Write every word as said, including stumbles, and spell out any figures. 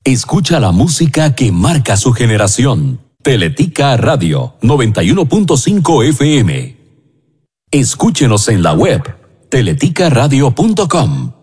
Escucha la música que marca su generación. Teletica Radio noventa y uno punto cinco F M. Escúchenos en la web teletica radio punto com.